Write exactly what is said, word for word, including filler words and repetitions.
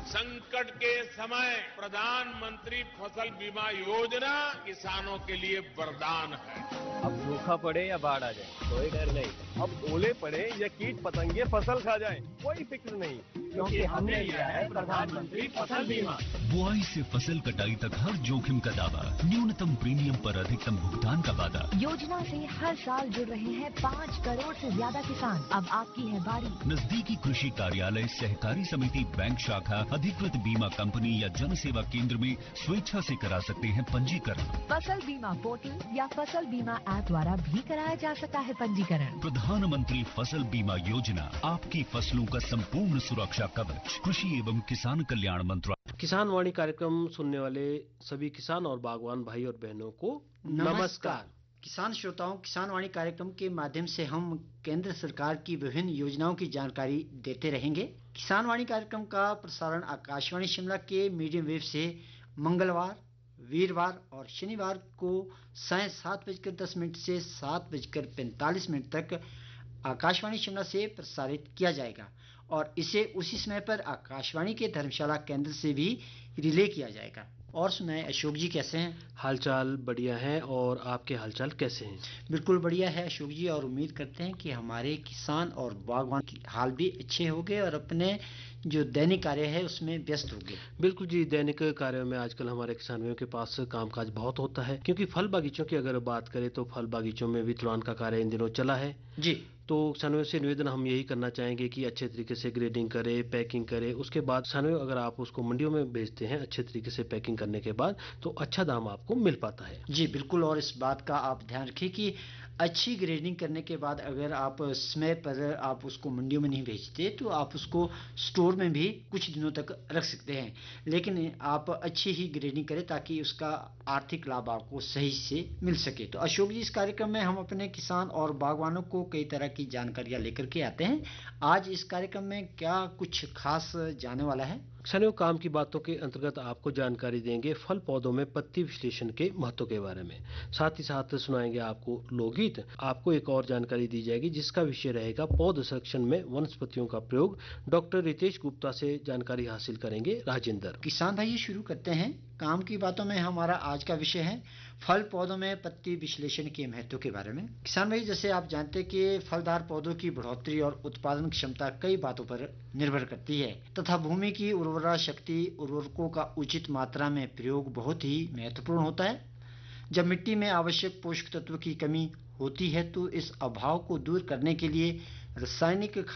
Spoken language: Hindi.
संकट के समय प्रधानमंत्री फसल बीमा योजना किसानों के लिए वरदान है। अब सूखा पड़े या बाढ़ आ जाए कोई डर नहीं। अब ओले पड़े या कीट पतंगे फसल खा जाए कोई फिक्र नहीं, क्योंकि हमने लिया है प्रधानमंत्री फसल बीमा। बुआई से फसल कटाई तक हर जोखिम का दावा, न्यूनतम प्रीमियम पर अधिकतम भुगतान का वादा। योजना से हर साल जुड़ रहे हैं पाँच करोड़ से ज्यादा किसान। अब आपकी है बारी। नजदीकी कृषि कार्यालय, सहकारी समिति, बैंक शाखा, अधिकृत बीमा कंपनी या जन सेवा केंद्र में स्वेच्छा से करा सकते हैं पंजीकरण। फसल बीमा पोर्टल या फसल बीमा ऐप द्वारा भी कराया जा सकता है पंजीकरण। प्रधानमंत्री फसल बीमा योजना, आपकी फसलों का संपूर्ण सुरक्षा कवच। कृषि एवं किसान कल्याण मंत्रालय। किसान वाणी कार्यक्रम सुनने वाले सभी किसान और बागवान भाई और बहनों को नमस्कार। किसान श्रोताओं, किसान वाणी कार्यक्रम के माध्यम से हम केंद्र सरकार की विभिन्न योजनाओं की जानकारी देते रहेंगे। किसान वाणी कार्यक्रम का प्रसारण आकाशवाणी शिमला के मीडियम वेव से मंगलवार, वीरवार और शनिवार को साय सात बजकर दस मिनट से सात बजकर पैंतालीस मिनट तक आकाशवाणी शिमला से प्रसारित किया जाएगा और इसे उसी समय पर आकाशवाणी के धर्मशाला केंद्र से भी रिले किया जाएगा। और सुनाए अशोक जी, कैसे हैं? हालचाल बढ़िया है, और आपके हालचाल कैसे हैं? बिल्कुल बढ़िया है अशोक जी, और उम्मीद करते हैं कि हमारे किसान और बागवान की हाल भी अच्छे होंगे और अपने जो दैनिक कार्य है उसमें व्यस्त होंगे। बिल्कुल जी, दैनिक कार्यों में आजकल हमारे किसानों के पास कामकाज बहुत होता है, क्योंकि फल बागीचों की अगर बात करें तो फल बागीचों में भी तुलान का कार्य इन दिनों चला है जी। तो किसानों से निवेदन हम यही करना चाहेंगे कि अच्छे तरीके से ग्रेडिंग करें, पैकिंग करें। उसके बाद किसानों अगर आप उसको मंडियों में भेजते हैं अच्छे तरीके से पैकिंग करने के बाद, तो अच्छा दाम आपको मिल पाता है। जी बिल्कुल, और इस बात का आप ध्यान रखिए कि अच्छी ग्रेडिंग करने के बाद अगर आप समय पर आप उसको मंडियों में नहीं भेजते तो आप उसको स्टोर में भी कुछ दिनों तक रख सकते हैं, लेकिन आप अच्छी ही ग्रेडिंग करें ताकि उसका आर्थिक लाभ आपको सही से मिल सके। तो अशोक जी, इस कार्यक्रम में हम अपने किसान और बागवानों को कई तरह की जानकारियां लेकर के आते हैं। आज इस कार्यक्रम में क्या कुछ खास जाने वाला है? किसानों काम की बातों के अंतर्गत आपको जानकारी देंगे फल पौधों में पत्ती विश्लेषण के महत्व के बारे में। साथ ही साथ सुनाएंगे आपको लोकगीत। आपको एक और जानकारी दी जाएगी जिसका विषय रहेगा पौध संरक्षण में वनस्पतियों का प्रयोग। डॉक्टर रितेश गुप्ता से जानकारी हासिल करेंगे राजेंद्र। किसान भाई, शुरू करते हैं काम की बातों में। हमारा आज का विषय है फल पौधों में पत्ती विश्लेषण के महत्व के बारे में। किसान भाई, जैसे आप जानते हैं कि फलदार पौधों की बढ़ोतरी और उत्पादन क्षमता कई बातों पर निर्भर करती है तथा भूमि की उर्वरा शक्ति, उर्वरकों का उचित मात्रा में प्रयोग बहुत ही महत्वपूर्ण होता है। जब मिट्टी में आवश्यक पोषक तत्व की कमी होती है तो इस अभाव को दूर करने के लिए रासायनिक